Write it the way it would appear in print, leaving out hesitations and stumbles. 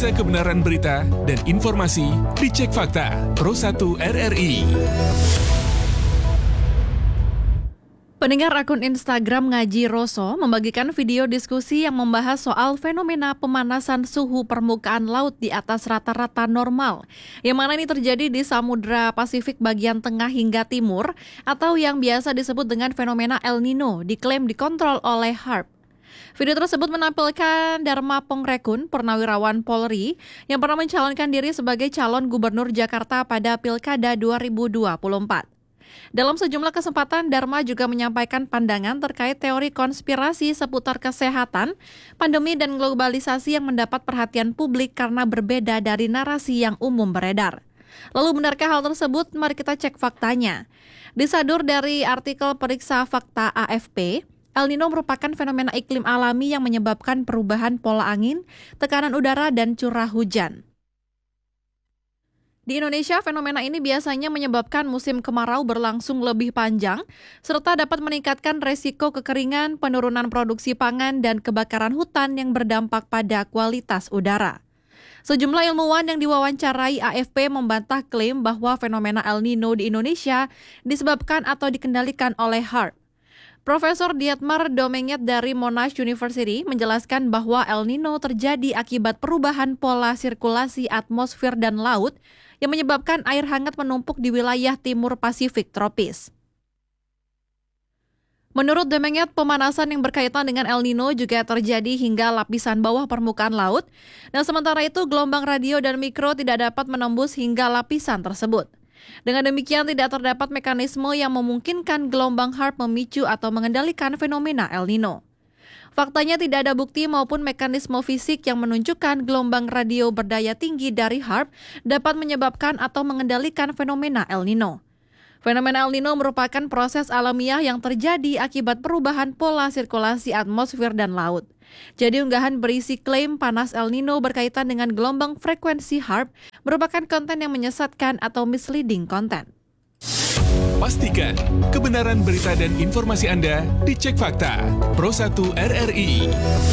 Periksa kebenaran berita dan informasi dicek fakta Pro 1 RRI. Pendengar akun Instagram Ngaji Roso membagikan video diskusi yang membahas soal fenomena pemanasan suhu permukaan laut di atas rata-rata normal, yang mana ini terjadi di Samudra Pasifik bagian tengah hingga timur, atau yang biasa disebut dengan fenomena El Nino, diklaim dikontrol oleh HARP. Video tersebut menampilkan Dharma Pongrekun, purnawirawan Polri, yang pernah mencalonkan diri sebagai calon gubernur Jakarta pada Pilkada 2024. Dalam sejumlah kesempatan, Dharma juga menyampaikan pandangan terkait teori konspirasi seputar kesehatan, pandemi dan globalisasi yang mendapat perhatian publik karena berbeda dari narasi yang umum beredar. Lalu benarkah hal tersebut? Mari kita cek faktanya. Disadur dari artikel Periksa Fakta AFP, El Nino merupakan fenomena iklim alami yang menyebabkan perubahan pola angin, tekanan udara, dan curah hujan. Di Indonesia, fenomena ini biasanya menyebabkan musim kemarau berlangsung lebih panjang, serta dapat meningkatkan resiko kekeringan, penurunan produksi pangan, dan kebakaran hutan yang berdampak pada kualitas udara. Sejumlah ilmuwan yang diwawancarai AFP membantah klaim bahwa fenomena El Nino di Indonesia disebabkan atau dikendalikan oleh HARP. Profesor Dietmar Domenget dari Monash University menjelaskan bahwa El Nino terjadi akibat perubahan pola sirkulasi atmosfer dan laut yang menyebabkan air hangat menumpuk di wilayah timur Pasifik tropis. Menurut Domenget, pemanasan yang berkaitan dengan El Nino juga terjadi hingga lapisan bawah permukaan laut, dan sementara itu gelombang radio dan mikro tidak dapat menembus hingga lapisan tersebut. Dengan demikian, tidak terdapat mekanisme yang memungkinkan gelombang HARP memicu atau mengendalikan fenomena El Nino. Faktanya tidak ada bukti maupun mekanisme fisik yang menunjukkan gelombang radio berdaya tinggi dari HARP dapat menyebabkan atau mengendalikan fenomena El Nino. Fenomena El Nino merupakan proses alamiah yang terjadi akibat perubahan pola sirkulasi atmosfer dan laut. Jadi unggahan berisi klaim panas El Nino berkaitan dengan gelombang frekuensi HARP merupakan konten yang menyesatkan atau misleading konten. Pastikan kebenaran berita dan informasi Anda dicek fakta Pro 1 RRI.